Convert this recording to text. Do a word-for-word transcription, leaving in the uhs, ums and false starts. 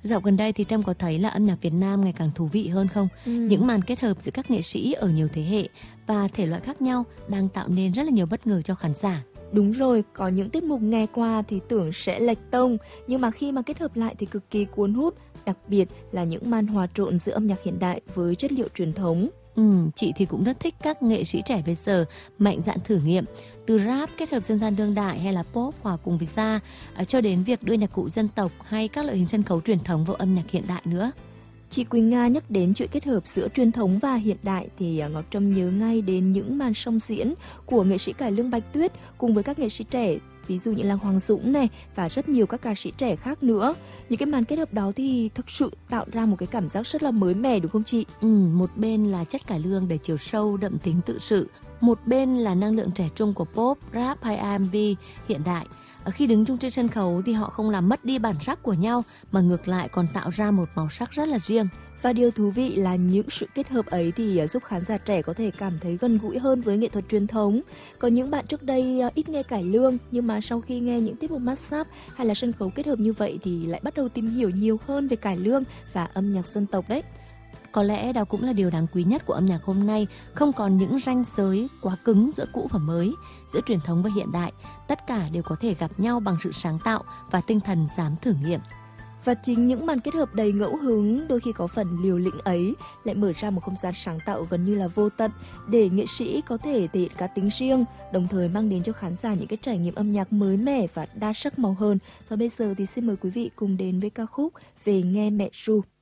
Dạo gần đây thì Trâm có thấy là âm nhạc Việt Nam ngày càng thú vị hơn không? Ừ. Những màn kết hợp giữa các nghệ sĩ ở nhiều thế hệ và thể loại khác nhau đang tạo nên rất là nhiều bất ngờ cho khán giả. Đúng rồi, có những tiết mục nghe qua thì tưởng sẽ lệch tông, nhưng mà khi mà kết hợp lại thì cực kỳ cuốn hút, đặc biệt là những màn hòa trộn giữa âm nhạc hiện đại với chất liệu truyền thống. Ừ, chị thì cũng rất thích các nghệ sĩ trẻ bây giờ mạnh dạn thử nghiệm, từ rap kết hợp dân gian đương đại hay là pop hòa cùng với jazz, cho đến việc đưa nhạc cụ dân tộc hay các loại hình sân khấu truyền thống vào âm nhạc hiện đại nữa. Chị Quỳnh Nga nhắc đến chuyện kết hợp giữa truyền thống và hiện đại thì Ngọc Trâm nhớ ngay đến những màn song diễn của nghệ sĩ cải lương Bạch Tuyết cùng với các nghệ sĩ trẻ, ví dụ như là Hoàng Dũng này và rất nhiều các ca sĩ trẻ khác nữa. Những cái màn kết hợp đó thì thực sự tạo ra một cái cảm giác rất là mới mẻ, đúng không chị? Ừ, một bên là chất cải lương để chiều sâu đậm tính tự sự, một bên là năng lượng trẻ trung của pop, rap hay R and B hiện đại. Khi đứng chung trên sân khấu thì họ không làm mất đi bản sắc của nhau mà ngược lại còn tạo ra một màu sắc rất là riêng. Và điều thú vị là những sự kết hợp ấy thì giúp khán giả trẻ có thể cảm thấy gần gũi hơn với nghệ thuật truyền thống. Có những bạn trước đây ít nghe cải lương nhưng mà sau khi nghe những tiết mục massage hay là sân khấu kết hợp như vậy thì lại bắt đầu tìm hiểu nhiều hơn về cải lương và âm nhạc dân tộc đấy. Có lẽ đó cũng là điều đáng quý nhất của âm nhạc hôm nay, không còn những ranh giới quá cứng giữa cũ và mới, giữa truyền thống và hiện đại. Tất cả đều có thể gặp nhau bằng sự sáng tạo và tinh thần dám thử nghiệm. Và chính những màn kết hợp đầy ngẫu hứng, đôi khi có phần liều lĩnh ấy, lại mở ra một không gian sáng tạo gần như là vô tận để nghệ sĩ có thể thể hiện cá tính riêng, đồng thời mang đến cho khán giả những cái trải nghiệm âm nhạc mới mẻ và đa sắc màu hơn. Và bây giờ thì xin mời quý vị cùng đến với ca khúc Về Nghe Mẹ Ru.